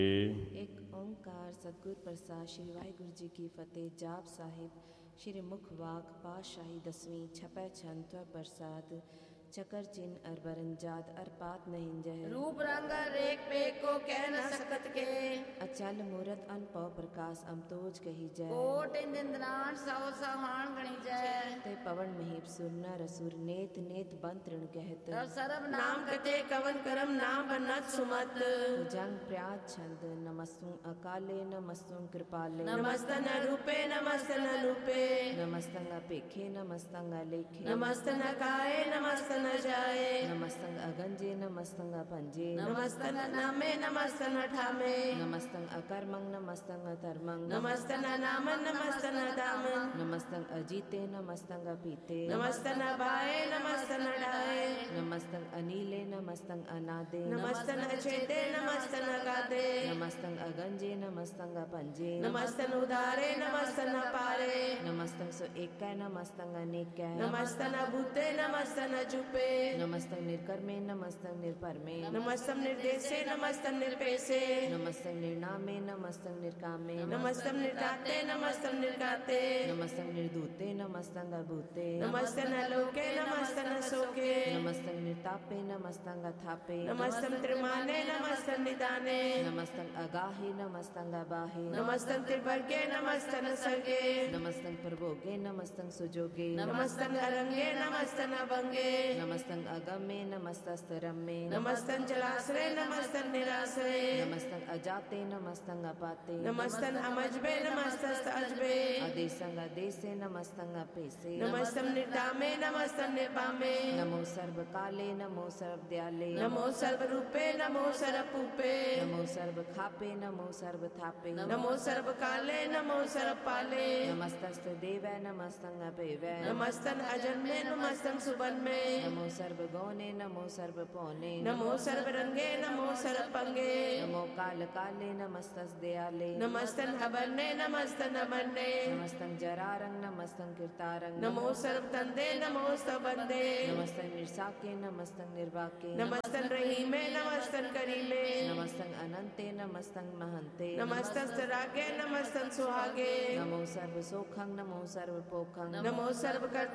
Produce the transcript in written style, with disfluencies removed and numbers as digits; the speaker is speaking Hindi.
एक ओंकार सतगुर प्रसाद श्री वाहिगुरु जी की फतेह। जाप साहिब श्री मुख वाक पातशाही 10वीं छपै छंद त्व प्रसाद चकर चिन्ह अरबरंजात अरपात नहीं जह रूप रंग रेख पेख को कह न सकत के अचल मूरत अनपव प्रकाश अमतोज कही जय कोट इंद्राण सौ सहान गणी जय ते पवन महीप सुर नर असुर नेत नेत बंत ऋण कहत तब सरब नाम कते कवन करम नाम बनत सुमत जंग प्याद छंद नमस्तु अकाले नमस्तु कृपाले नमस्तन रूपे नमस्तन रूपे नमस्तंग अपेखे नमस्तंग अलेखे नमस्तन काये नमस्तन जाए नमस्तंग अगंजे नमस्तंग पंजे नमस्तन नामे नमस्तन ठामे नमस्तंग अकर्मंग नमस्तंग अतर्मंग नमस्तन नामन नमस्तन दामन नमस्तंग अजीते नमस्तंग अपीते नमस्तन बाए नमस्तन डाए नमस्तंग अनीले नमस्तंग अनादे नमस्तन अचेते नमस्तन गादे नमस्तंग अगंजे नमस्तंग पंजे नमस्तन उदारे नमस्तन पारे नमस्तंग सो एकै नमस्तंग अनेकै नमस्तन भूते नमस्तन जुपे नमस्तंग निर्कर्मे नमस्तंग निर्परमे नमस्तम निर्देशे नमस्तम निर्पेशे नमस्तंग निर्नामे नमस्तंग निर्कामे नमस्तम निर्दाते नमस्तम निर्गाते नमस्तंग निर्दूते नमस्तंग अभूते नमस्तन लोके नमस्तन शोके नमस्तंग निर्तापे नमस्तंग अथापे नमस्तम त्रिमाने नमस्तन निदाने नमस्तंग अगाहे नमस्तंग अबाहे नमस्तन त्रिवर्गे नमस्तन सर्गे नमस्तंग प्रभोगे नमस्तंग सुजोगे नमस्तन अरंगे नमस्तन अभंगे नमस्तंग अगम्ये नमस्तस्तरम्ये नमस्तन जलाश्रय नमस्तन निराश्रय नमस्तंग अजाते नमस्तंग अपाते नमस्तन अमजबे नमस्तस्त अजबे अदेशंग अदेसे नमस्तंग अपेसे नमस्तम निर्दामे नमस्तन निर्बामे नमो सर्वकाले नमो सर्वदयाले नमो सर्वरूपे नमो सर्वपूपे नमो सर्वखापे नमो सर्वथापे नमो सर्वकाले नमो सर्वपाले नमस्तस्तु देवै नमस्तंग अपेवै नमस्तन अजन्मे नमस्तन सुबन्मे नमो सर्वगौने नमो सर्वपौने नमो सर्वरंगे नमो सर्वपंगे नमो काल काले नमस्तस् दयाले नमस्तन अबरने नमस्तन अमरने नमस्तंग जरारंग नमस्तंग कीर्तारंग नमो सर्वतंदे नमो सबंदे नमस्तंग निर्साके नमस्तंग निर्वाके नमस्तन रहीमे नमस्तन करीमे नमस्तंग अनंते नमस्तंग महंते नमस्तन रागे नमस्तन सुहागे नमो सर्व सोखंग नमो सर्व पोखंग नमो सर्वकर